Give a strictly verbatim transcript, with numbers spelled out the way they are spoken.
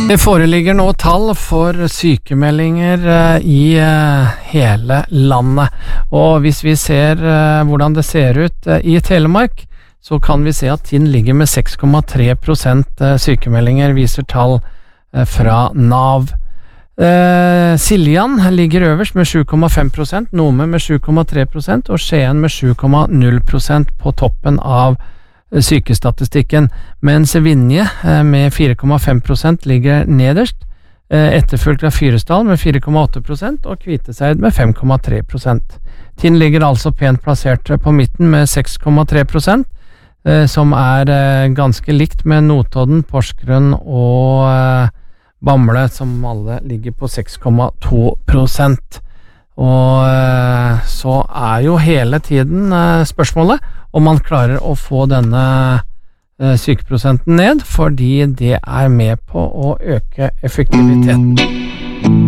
Det foreligger nå tall for sykemeldinger i hele landet, og hvis vi ser hvordan det ser ut i Telemark, så kan vi se at Tinn ligger med seks komma tre prosent sykemeldinger, viser tall fra Nav. Eh, Siljan ligger øverst med sju komma fem prosent, Nome med sju komma tre prosent og Skien med sju komma null prosent på toppen av sykestatistikken, mens Vinje eh, med fire komma fem prosent ligger nederst, eh, etterfulgt av Fyresdal med fire komma åtte prosent og Kviteseid med fem komma tre prosent. Tinn ligger altså pent plassert på midten med seks komma tre prosent, eh, som er eh, ganske likt med Notodden, Porsgrunn og eh, Bamble, som alle ligger på seks komma to prosent. Og eh, så er jo hele tiden eh, spørsmålet om man klarer å få denne eh, sykeprosenten ned, fordi det er med på å øke effektiviteten.